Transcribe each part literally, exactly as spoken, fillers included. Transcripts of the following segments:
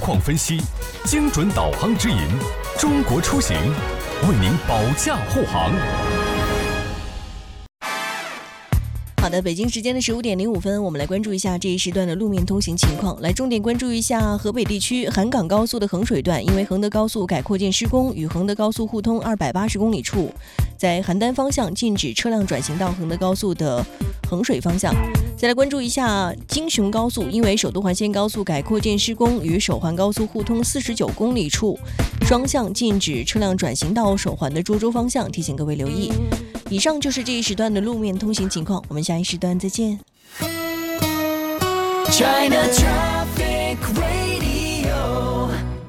况分析，精准导航指引，中国出行为您保驾护航。 好的，北京时间的十五点零五分，我们来关注一下这一时段的路面通行情况。来重点关注一下河北地区韩港高速的衡水段，因为衡德高速改扩建施工，与衡德高速互通二百八十公里处，在邯郸方向禁止车辆转行到衡德高速的衡水方向。再来关注一下京雄高速，因为首都环线高速改扩建施工，与首环高速互通四十九公里处，双向禁止车辆转行到首环的涿州方向，提醒各位留意。以上就是这一时段的路面通行情况，我们下一时段再见。 China Traffic Radio，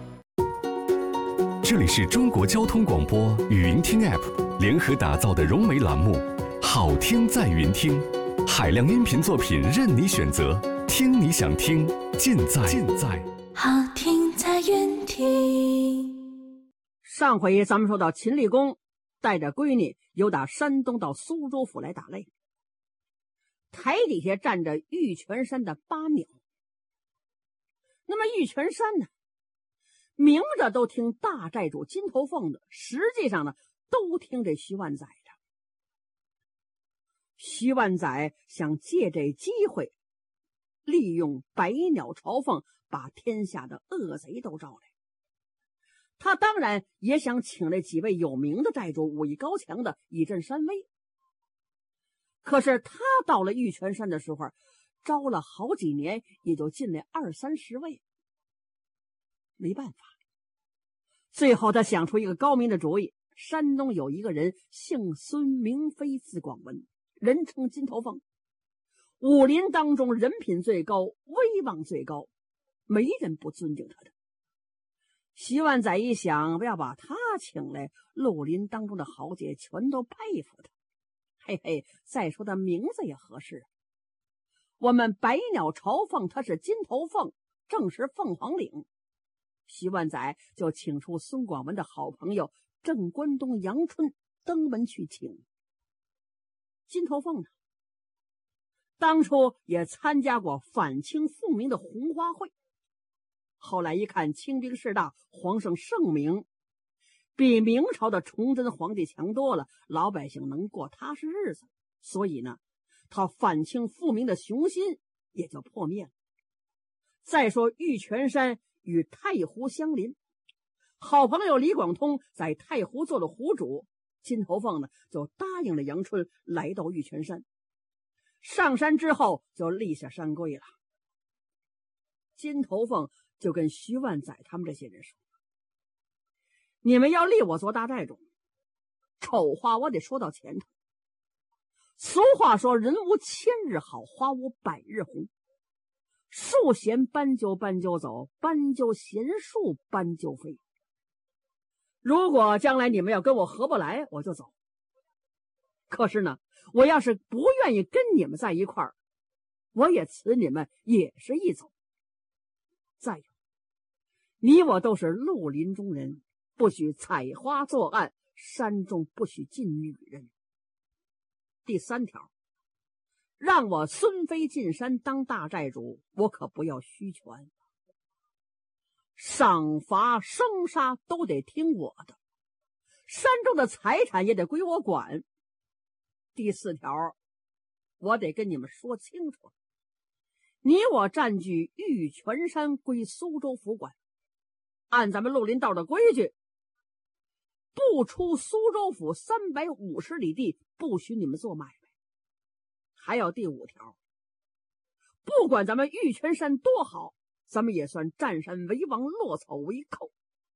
这里是中国交通广播语音听 App 联合打造的融媒栏目，好听在云听，海量音频作品任你选择，听你想听，尽在尽在好听在云听。 上回咱们说到秦厉公带着闺女由打山东到苏州府来打擂，台底下站着玉泉山的八鸟。那么玉泉山呢，明着都听大寨主金头凤的，实际上呢都听这徐万载的。徐万载想借这机会利用百鸟朝凤，把天下的恶贼都招来。他当然也想请来几位有名的寨主，武艺高强的，以振山威。可是他到了玉泉山的时候，招了好几年，也就进来二三十位，没办法。最后他想出一个高明的主意。山东有一个人姓孙，名飞，字广文，人称金头凤，武林当中人品最高，威望最高，没人不尊敬他的。徐万载一想，要把他请来，绿林当中的豪杰全都佩服他。嘿嘿，再说他名字也合适。我们百鸟朝凤，他是金头凤，正是凤凰岭。徐万载就请出孙广文的好朋友郑关东杨春登门去请。金头凤呢，当初也参加过反清复明的红花会，后来一看清兵势大，皇上圣明，比明朝的崇祯皇帝强多了，老百姓能过踏实日子，所以呢，他反清复明的雄心也就破灭了。再说玉泉山与太湖相邻，好朋友李广通在太湖做了湖主，金头凤呢就答应了杨春来到玉泉山。上山之后就立下山规了。金头凤就跟徐万载他们这些人说，你们要立我做大寨主，丑话我得说到前头。俗话说，人无千日好，花无百日红。树闲斑鸠斑鸠走，斑鸠闲树斑鸠飞。如果将来你们要跟我合不来，我就走。可是呢，我要是不愿意跟你们在一块儿，我也辞你们也是一走。再有，你我都是绿林中人，不许采花作案，山中不许进女人。第三条，让我孙飞进山当大寨主，我可不要虚权，赏罚生杀都得听我的，山中的财产也得归我管。第四条，我得跟你们说清楚，你我占据玉泉山归苏州府管，按咱们绿林道的规矩，不出苏州府三百五十里地，不许你们做买卖。还有第五条，不管咱们玉泉山多好，咱们也算占山为王，落草为寇。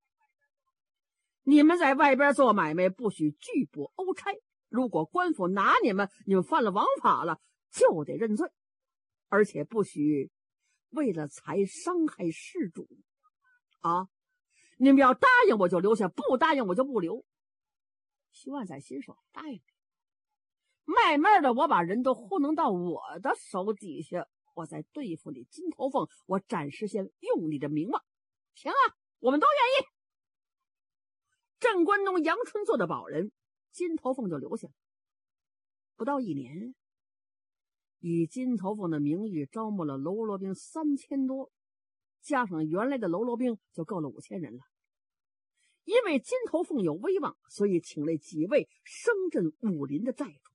你们在外边做买卖，不许拒捕殴差，如果官府拿你们，你们犯了王法了，就得认罪，而且不许为了财伤害事主啊！你们要答应我就留下，不答应我就不留。徐万载心说，答应，慢慢的我把人都糊弄到我的手底下，我再对付你金头凤，我暂时先用你的名望。行啊，我们都愿意。郑关东杨春做的保人，金头凤就留下了。不到一年，以金头凤的名誉招募了喽啰兵三千多， 加上原来的喽啰兵，就够了五千人了。因为金头凤有威望，所以请了几位声震武林的寨主。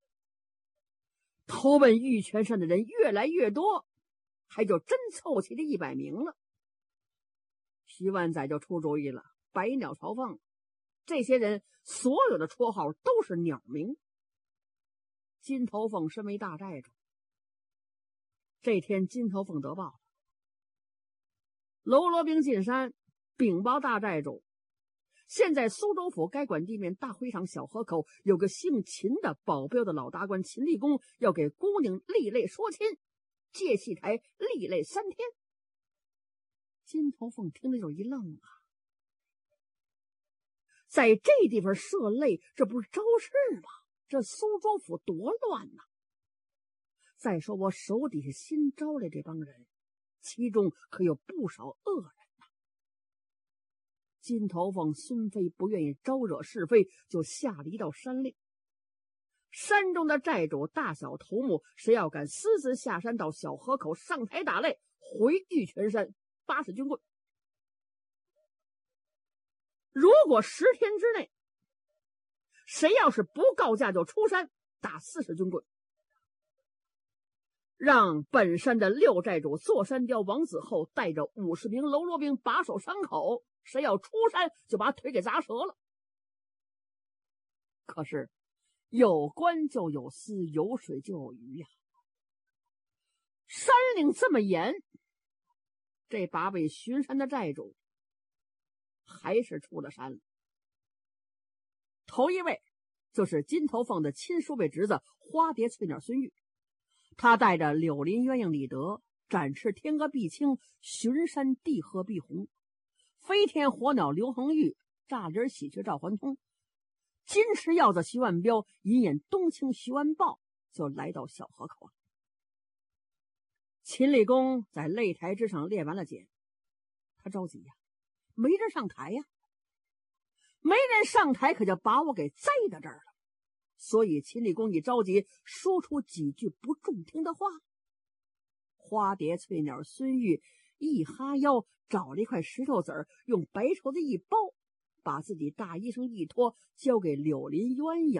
投奔玉泉山的人越来越多，还就真凑齐了一百名了。徐万载就出主意了，百鸟朝凤，这些人所有的绰号都是鸟名。金头凤身为大寨主，这天金头凤得报了，喽啰兵进山，禀报大寨主，现在苏州府该管地面大会场小河口有个姓秦的保镖的老达官秦立功要给姑娘立类说亲，借戏台立类三天。金头凤听了就一愣啊，在这地方设类，这不是招事吗？这苏州府多乱呐！再说我手底下新招来这帮人，其中可有不少恶人呐。金头凤孙飞不愿意招惹是非，就下了一道山令：山中的寨主大小头目，谁要敢私自下山到小河口上台打擂，回玉泉山八十军棍。如果十天之内，谁要是不告假就出山，打四十军棍。让本山的六寨主坐山雕王子厚带着五十名喽啰兵把守山口，谁要出山就把腿给砸折了。可是有官就有私，有水就有鱼呀、啊。山令这么严，这八位巡山的寨主还是出了山了。头一位就是金头凤的亲叔辈侄子花蝶翠鸟孙玉，他带着柳林鸳鸯李德、展翅天鹅碧青、巡山地鹤碧红、飞天火鸟刘恒玉、炸林喜鹊赵环通、金翅鹞子徐万彪、银眼冬青徐万豹，就来到小河口了。秦立功在擂台之上练完了剑，他着急呀、啊，没人上台呀、啊，没人上台，可就把我给栽到这儿了。所以秦立功一着急，说出几句不中听的话。花蝶翠鸟孙玉一哈腰，找了一块石头子儿，用白绸子一包，把自己大衣裳一脱，交给柳林鸳鸯。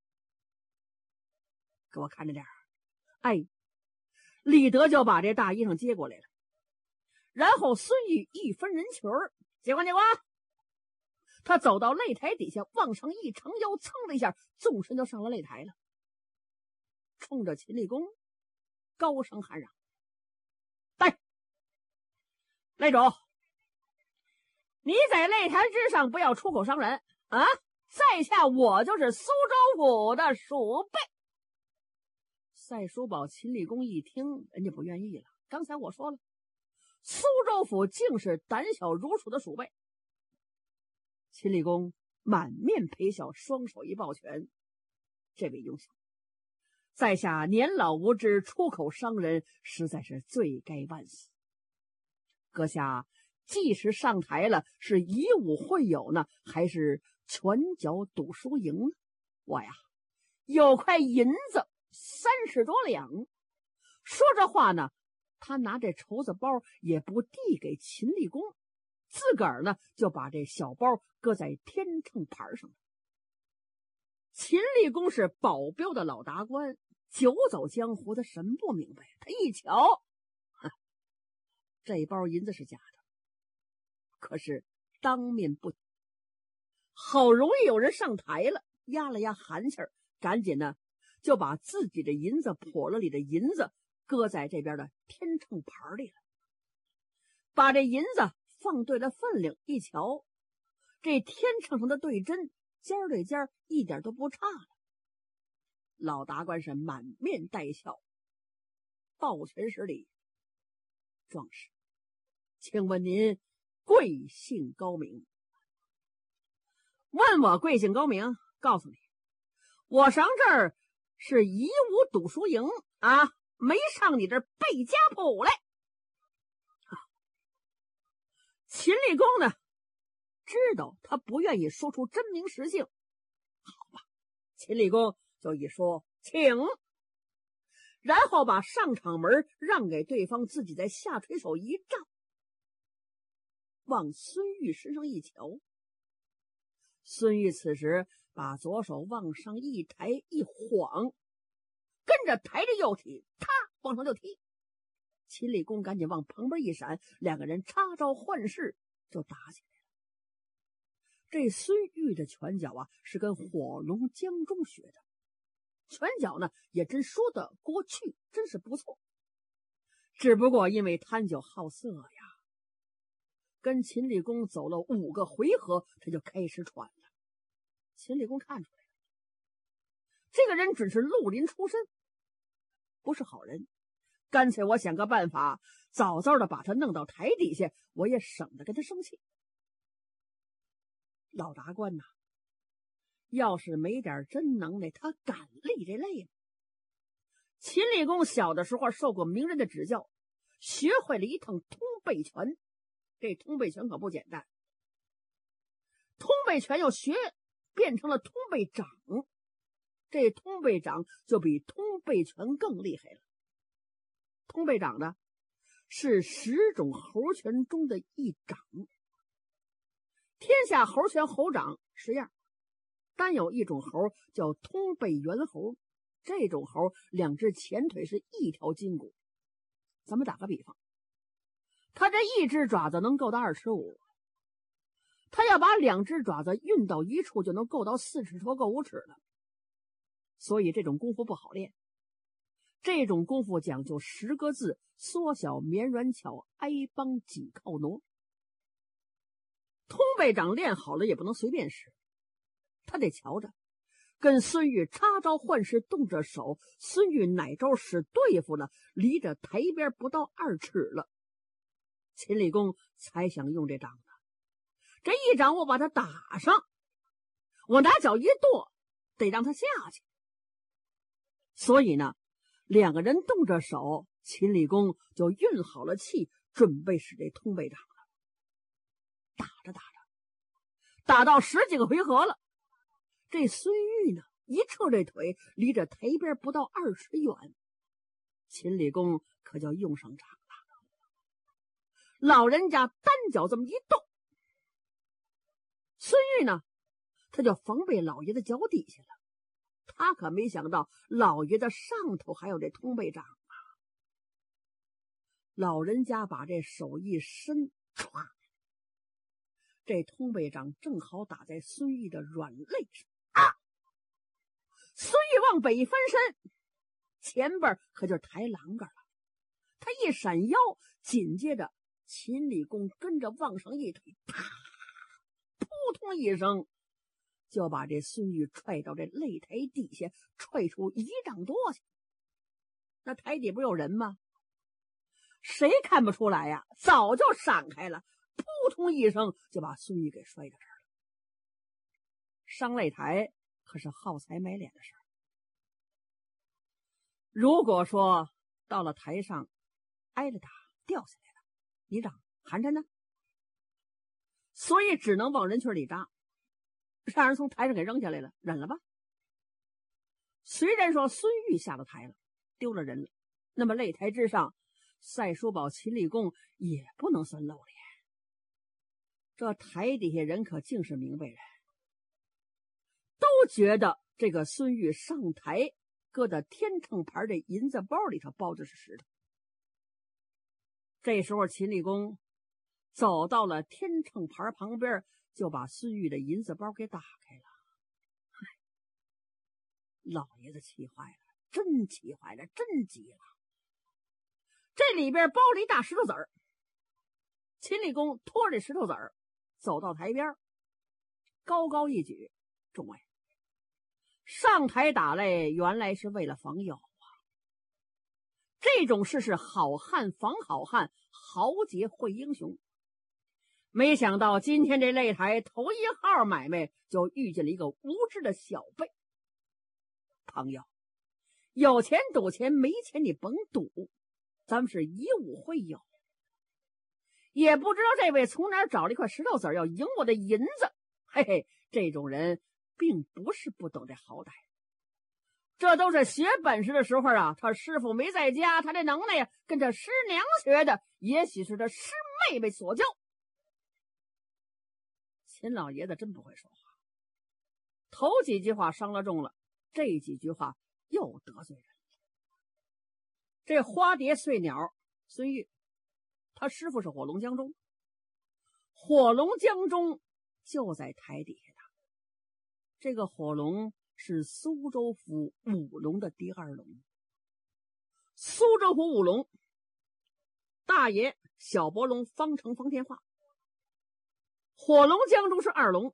给我看着点儿。哎，李德就把这大衣裳接过来了。然后孙玉一分人群儿，接过接过。他走到擂台底下，往上一长腰，蹭了一下，纵身就上了擂台了，冲着秦立功高声喊嚷：“来，擂主，你在擂台之上不要出口伤人啊！在下我就是苏州府的鼠辈。”赛叔宝秦立功一听，人家不愿意了。刚才我说了，苏州府竟是胆小如鼠的鼠辈。秦立功满面陪笑，双手一抱拳：“这位英雄，在下年老无知，出口伤人，实在是罪该万死。阁下即使上台了，是以武会友呢，还是拳脚赌输赢呢？我呀，有块银子三十多两。”说这话呢，他拿这绸子包也不递给秦立功，自个儿呢就把这小包搁在天秤盘上。秦立功是保镖的老达官，久走江湖，他什么不明白？他一瞧，这包银子是假的，可是当面不，好容易有人上台了，压了压寒气儿，赶紧呢就把自己的银子笸箩里的银子搁在这边的天秤盘里了，把这银子放对了分量，一瞧，这天秤上的对针尖对尖一点都不差了。老达官是满面带笑，抱拳施礼：“壮士，请问您贵姓高明？”问我贵姓高明，告诉你，我上这儿是以武赌输赢啊，没上你这儿背家谱来。秦立功呢，知道他不愿意说出真名实姓，好吧，秦立功就一说请，然后把上场门让给对方，自己在下垂手一站， 往孙玉身上一瞧。孙玉此时把左手往上一抬一晃，跟着抬着右踢，他往上就踢。秦理公赶紧往旁边一闪，两个人插招换式就打起来了。这孙玉的拳脚啊，是跟火龙江中学的，拳脚呢也真说得过去，真是不错。只不过因为贪酒好色呀，跟秦理公走了五个回合，他就开始喘了。秦理公看出来了，这个人只是绿林出身，不是好人，干脆我想个办法，早早的把他弄到台底下，我也省得跟他生气。老达官呐，要是没点真能耐，他敢立这类吗？秦理公小的时候受过名人的指教，学会了一趟通背拳。这通背拳可不简单，通背拳又学变成了通背掌，这通背掌就比通背拳更厉害了。通背掌呢，是十种猴拳中的一掌。天下猴拳猴掌十样，单有一种猴叫通背猿猴，这种猴两只前腿是一条筋骨。咱们打个比方，他这一只爪子能够到二尺五，他要把两只爪子运到一处，就能够到四尺多，够五尺了。所以这种功夫不好练。这种功夫讲究十个字：缩小绵软巧，挨帮挤靠挪。通背掌练好了也不能随便使，他得瞧着跟孙玉插招换式，动着手，孙玉哪招使对付了，离着台边不到二尺了，秦理公才想用这掌呢。这一掌我把他打上，我拿脚一跺，得让他下去。所以呢，两个人动着手，秦理公就运好了气，准备使这通背掌了。打着打着，打到十几个回合了，这孙玉呢一撤这腿，离着台边不到二尺远，秦理公可就用上掌了。老人家单脚这么一动，孙玉呢他就防备老爷的脚底下了。他可没想到老爷的上头还有这通背掌啊！老人家把这手一伸，唰，这通背掌正好打在孙玉的软肋上啊！孙玉往北翻身，前边可就是抬栏杆了。他一闪腰，紧接着秦理公跟着往上一推，啪，扑通一声，就把这孙玉踹到这擂台底下，踹出一丈多去。那台底不有人吗？谁看不出来呀？早就闪开了，扑通一声就把孙玉给摔到这儿了。上擂台可是耗财买脸的事儿。如果说到了台上挨了打掉下来了，你长寒碜呢，所以只能往人群里扎，让人从台上给扔下来了，忍了吧。虽然说孙玉下了台了，丢了人了，那么擂台之上，赛叔宝、秦理公也不能算露脸。这台底下人可竟是明白人，都觉得这个孙玉上台搁的天秤牌的银子包里头包的是石头。这时候秦理公走到了天秤牌旁边，就把孙玉的银子包给打开了。老爷子气坏了，真气坏了，真急了。这里边包了一大石头子儿，秦理公拖着石头子儿走到台边，高高一举：“众位，上台打擂原来是为了防友啊！这种事是好汉防好汉，豪杰会英雄。没想到今天这擂台头一号买卖就遇见了一个无知的小辈。朋友，有钱赌钱，没钱你甭赌，咱们是以武会友。也不知道这位从哪儿找了一块石头子儿要赢我的银子，嘿嘿，这种人并不是不懂这好歹，这都是学本事的时候啊，他师傅没在家，他这能耐呀跟着师娘学的，也许是他师妹妹所教。 秦老爷子真不会说话，头几句话伤了重了，这几句话又得罪人了。这花蝶碎鸟孙玉，他师傅是火龙江中，火龙江中就在台底下的。这个火龙是苏州府五龙的第二龙。苏州府五龙，大爷小伯龙方成方天化，火龙江中是二龙，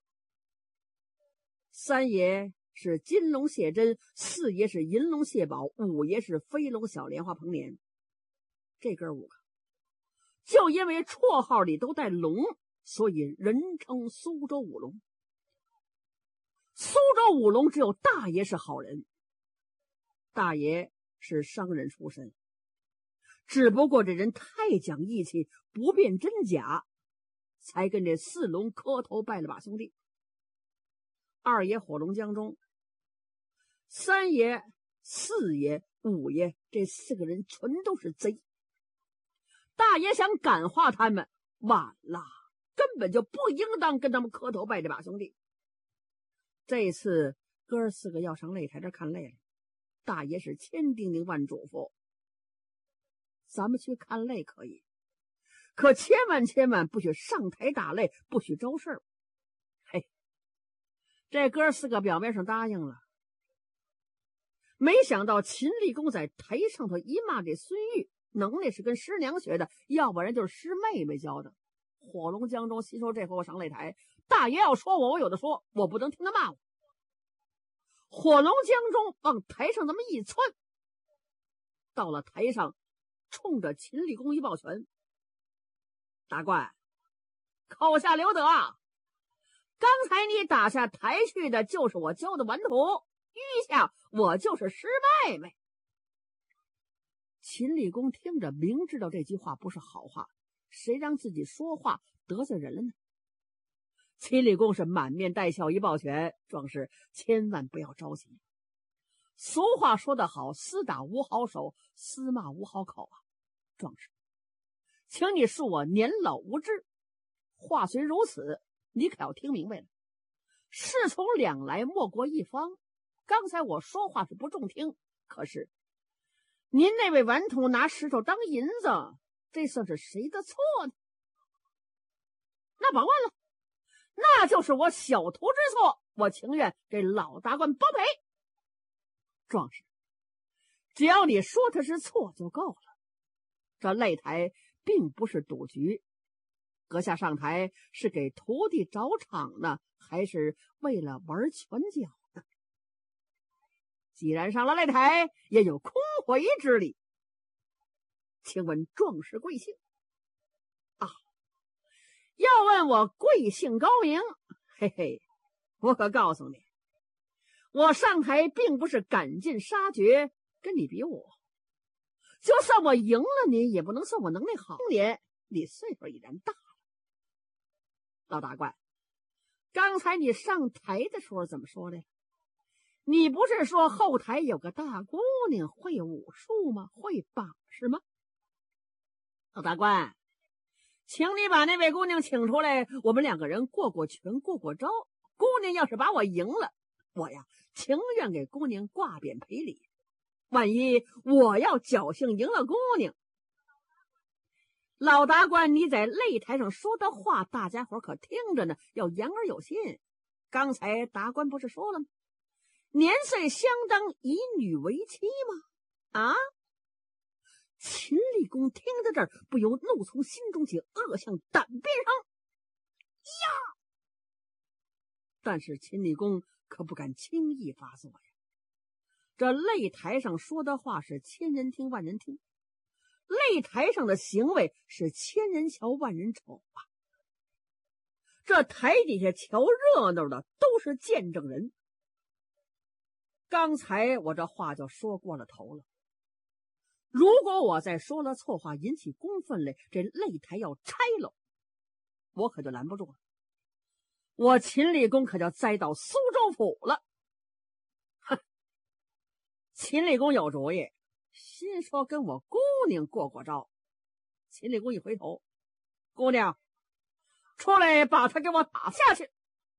三爷是金龙谢真，四爷是银龙谢宝，五爷是飞龙小莲花彭年。这哥五个就因为绰号里都带龙，所以人称苏州五龙。苏州五龙只有大爷是好人，大爷是商人出身，只不过这人太讲义气，不辨真假，才跟这四龙磕头拜了把兄弟。二爷火龙江中，三爷、四爷、五爷这四个人全都是贼。大爷想感化他们，晚了，根本就不应当跟他们磕头拜这把兄弟。这次哥四个要上擂台这看擂了，大爷是千叮咛万嘱咐，咱们去看擂可以，可千万千万不许上台打擂，不许招事儿。嘿，这哥四个表面上答应了，没想到秦立功在台上头一骂这孙玉，能耐是跟师娘学的，要不然就是师妹妹教的。火龙江中吸收这回我上擂台，大爷要说我，我有的说，我不能听他骂我。火龙江中往台上这么一窜，到了台上，冲着秦立功一抱拳：“大官，口下留德啊！刚才你打下台去的就是我教的顽徒，余下我就是师妹妹。”秦立功听着，明知道这句话不是好话，谁让自己说话得罪人了呢？秦立功是满面带笑一抱拳：“壮士千万不要着急，俗话说得好，厮打无好手，厮骂无好口啊。壮士，请你恕我年老无知，话虽如此，你可要听明白了。事从两来，莫过一方。刚才我说话是不中听，可是您那位顽童拿石头当银子，这算是谁的错呢？那甭问了，那就是我小徒之错，我情愿给老大官包赔。壮士，只要你说他是错就够了。这擂台并不是赌局，阁下上台是给徒弟找场呢，还是为了玩拳脚呢？既然上了擂台，也有空回之理。请问壮士贵姓？啊，要问我贵姓高明，嘿嘿，我可告诉你，我上台并不是赶尽杀绝，跟你比武。就算我赢了你，也不能算我能力好点，你岁数已然大了。老大官，刚才你上台的时候怎么说的？你不是说后台有个大姑娘会武术吗？会把式吗？老大官，请你把那位姑娘请出来，我们两个人过过拳，过过招。姑娘要是把我赢了，我呀情愿给姑娘挂匾赔礼。万一我要侥幸赢了姑娘，老达官，你在擂台上说的话，大家伙可听着呢，要言而有信。刚才达官不是说了吗？年岁相当，以女为妻吗？啊！秦立功听到这儿，不由怒从心中起，恶向胆边上。呀！但是秦立功可不敢轻易发作呀。这擂台上说的话是千人听万人听，擂台上的行为是千人瞧万人瞅啊。这台底下瞧热闹的都是见证人。刚才我这话就说过了头了，如果我再说了错话，引起公愤来，这擂台要拆了，我可就拦不住了。我秦立功可就栽到苏州府了。秦立功有主意，心说跟我姑娘过过招。秦立功一回头，姑娘， 出来把他给我打下去。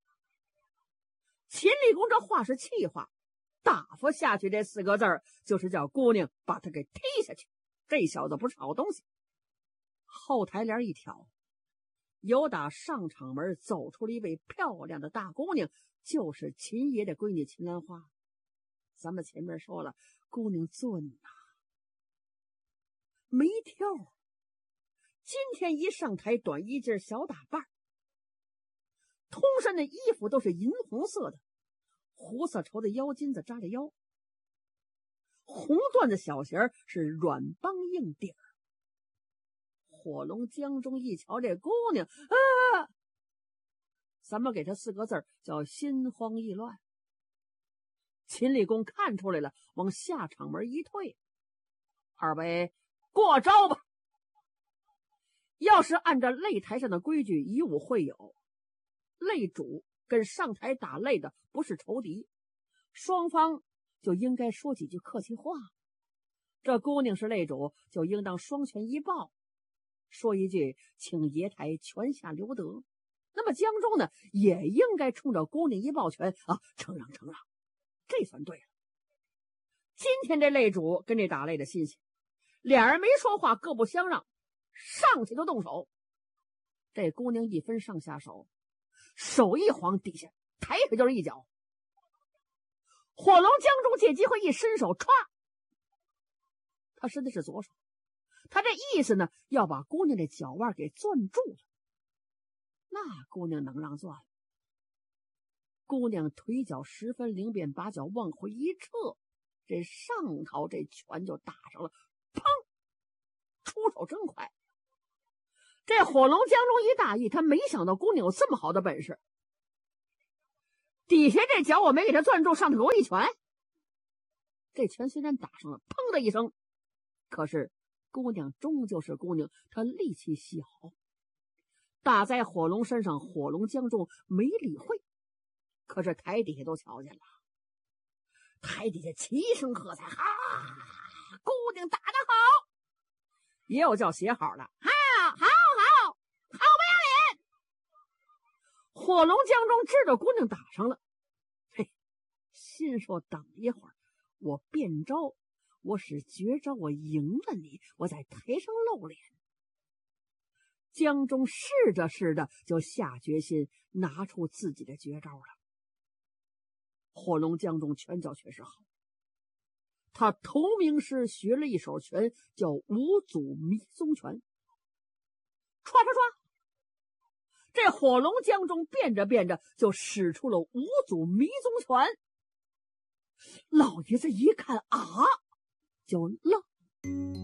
秦厉公这话是气话，打发下去这四个字儿，就是叫姑娘把他给踢下去。这小子不是好东西。后台帘一挑，由打上场门走出了一位漂亮的大姑娘，就是秦爷的闺女秦兰花。咱们前面说了，姑娘俊呐、啊，没挑。今天一上台，短衣襟小打扮，通身的衣服都是银红色的，胡色绸的腰巾子扎着腰，红缎子小鞋是软帮硬底儿。火龙江中一瞧这姑娘啊，咱们给他四个字叫心慌意乱。秦厉公看出来了，往下场门一退，二位过招吧。要是按照擂台上的规矩，以武会友，擂主跟上台打擂的不是仇敌，双方就应该说几句客气话。这姑娘是擂主，就应当双拳一抱，说一句请爷台泉下留德。那么江中呢，也应该冲着姑娘一抱拳啊，承让承让，这算对了。今天这擂主跟这打擂的新鲜，俩人没说话，各不相让，上去就动手。这姑娘一分上下手，手一晃，底下抬腿就是一脚。火龙江中借机会一伸手，歘，他伸的是左手，他这意思呢，要把姑娘的脚腕给攥住了。那姑娘能让攥？姑娘腿脚十分灵便，把脚往回一撤，这上头这拳就打上了，砰！出手真快。这火龙江中一大意，他没想到姑娘有这么好的本事。底下这脚我没给他攥住，上头给我一拳。这拳虽然打上了，砰的一声，可是姑娘终究是姑娘，她力气小，打在火龙身上，火龙江中没理会。可是台底下都瞧见了，台底下齐声喝彩：“哈，姑娘打得好！”也有叫写好了：“哈，好好好，不要脸！”火龙江中知道姑娘打上了，嘿，心说等一会儿我变招，我使绝招，我赢了你，我在台上露脸。江中试着试着就下决心拿出自己的绝招了。火龙江中拳脚确实好，他头名师学了一手拳，叫五祖迷踪拳。唰唰唰，这火龙江中变着变着就使出了五祖迷踪拳。老爷子一看啊，就愣。